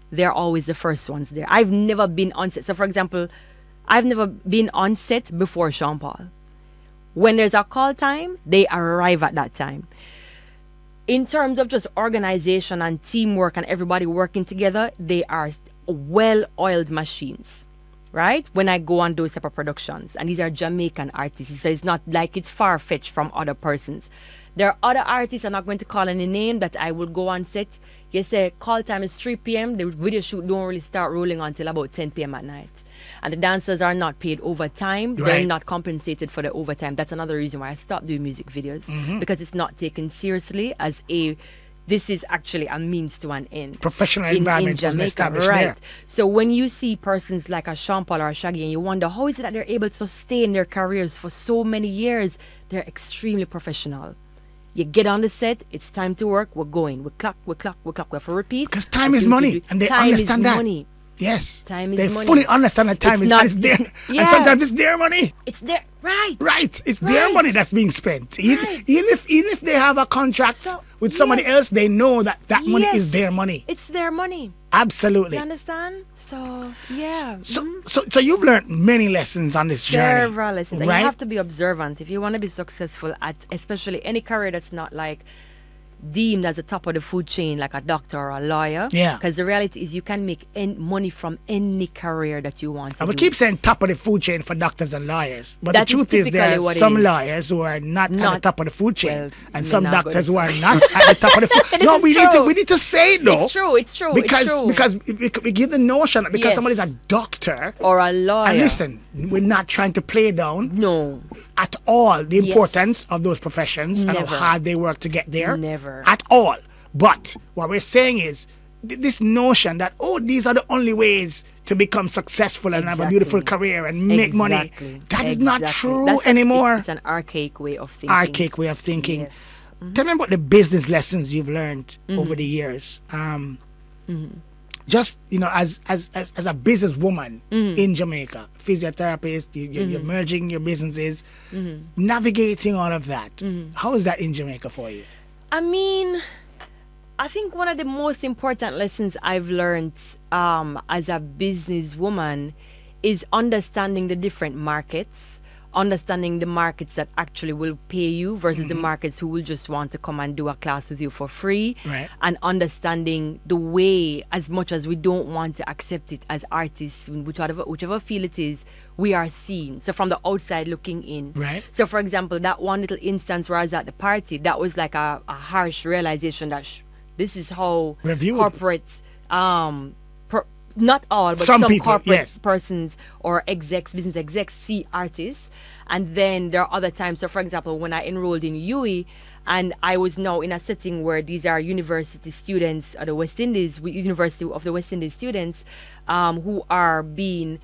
they're always the first ones there. I've never been on set. So, for example, I've never been on set before Sean Paul. When there's a call time, they arrive at that time. In terms of just organization and teamwork and everybody working together, they are well-oiled machines, right? When I go on those type of productions, and these are Jamaican artists, so it's not like it's far-fetched from other persons. There are other artists, I'm not going to call any name, that I will go on set. You say call time is 3 p.m. The video shoot don't really start rolling until about 10 p.m. at night. And the dancers are not paid overtime. Right. They're not compensated for the overtime. That's another reason why I stopped doing music videos, because it's not taken seriously as this is actually a means to an end. Professional in environment wasn't Jamaica, established right? there. So when you see persons like a Sean Paul or a Shaggy, and you wonder how is it that they're able to sustain their careers for so many years, they're extremely professional. You get on the set, it's time to work, we're going. We clock, we have to repeat. Because time is money, and they understand that. Money. Yes. Time is they money. fully understand that time It's is not- and it's their, yeah. and sometimes it's their money. It's there, right? Right. It's their Right. money that's being spent. Right. Even if they have a contract So, with somebody yes. else, they know that money Yes. is their money. It's their money. Absolutely. You understand? So, yeah. So you've learned many lessons on this journey. Several lessons. And right? you have to be observant if you want to be successful at especially any career that's not like deemed as the top of the food chain, like a doctor or a lawyer. Yeah. Because the reality is you can make money from any career that you want to I would do. keep saying top of the food chain for doctors and lawyers. But That the is truth is there typically are what it some is. lawyers who are not at the Not- top of the food chain. well, and we're some not doctors who gonna are say. not at the top of the food. This No, is we true. need to say it though. It's true, it's true, Because it's true. because we give the notion that because Yes. somebody's a doctor. Or a lawyer. And listen, we're not trying to play down No. at all the Yes. importance of those professions and Never. how hard they work to get there. Never. At all. But what we're saying is this notion that, these are the only ways to become successful and have a beautiful Exactly. career and make money. Exactly. That is not Exactly. true That's anymore. It's an archaic way of thinking. Archaic way of thinking. Yes. Tell me about the business lessons you've learned over the years. Just as a businesswoman in Jamaica, physiotherapist, you're merging your businesses, navigating all of that. How is that in Jamaica for you? I mean, I think one of the most important lessons I've learned as a businesswoman is understanding the different markets, understanding the markets that actually will pay you versus the markets who will just want to come and do a class with you for free, Right. and understanding the way, as much as we don't want to accept it as artists, whichever field it is, we are seen. So from the outside looking in. Right. So for example, that one little instance where I was at the party, that was like a harsh realization that this is how We're viewed. corporate, not all, but Some some people, corporate yes. persons or business execs see artists. And then there are other times. So for example, when I enrolled in UWI, and I was now in a setting where these are university students at the West Indies, University of the West Indies students, who are being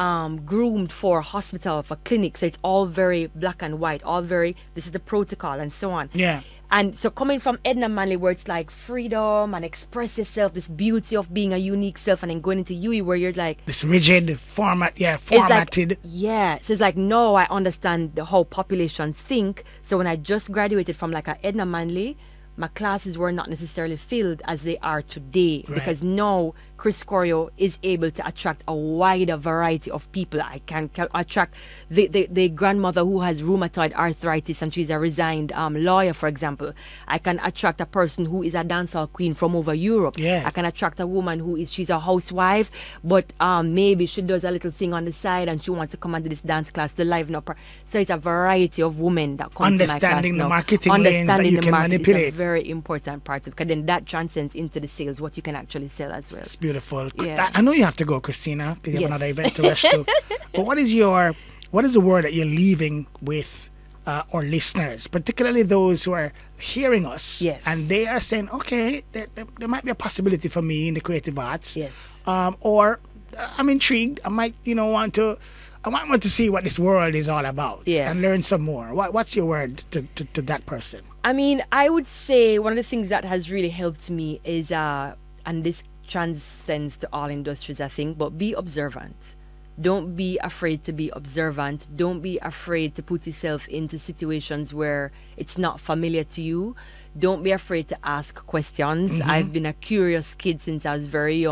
groomed for hospital, for clinics. So it's all very black and white, this is the protocol and so on. Yeah. And so coming from Edna Manley, where it's like freedom and express yourself, this beauty of being a unique self, and then going into UWI where you're like, This rigid format, it's formatted. like, yeah. So it's like, no, I understand how populations think. So when I just graduated from like a Edna Manley, my classes were not necessarily filled as they are today, Right. because now Chris Corio is able to attract a wider variety of people. I can attract the grandmother who has rheumatoid arthritis and she's a resigned lawyer, for example. I can attract a person who is a dancehall queen from over Europe. Yes. I can attract a woman she's a housewife, but maybe she does a little thing on the side and she wants to come into this dance class to liven up her. So it's a variety of women that come to my class Understanding the now. marketing lanes that you the can market manipulate. is a very important part of it, because then that transcends into the sales, what you can actually sell as well. It's beautiful. Yeah. I know you have to go, Christina, because you have Yes. another event to rush to. But what is the word that you're leaving with our listeners, particularly those who are hearing us? Yes. And they are saying, okay, there might be a possibility for me in the creative arts. Yes. Or I'm intrigued. I might want to see what this world is all about. Yeah. And learn some more. What's your word to that person? I mean, I would say one of the things that has really helped me is, and this transcends to all industries, I think, but be observant. Don't be afraid to be observant. Don't be afraid to put yourself into situations where it's not familiar to you. Don't be afraid to ask questions. I've been a curious kid since I was very young.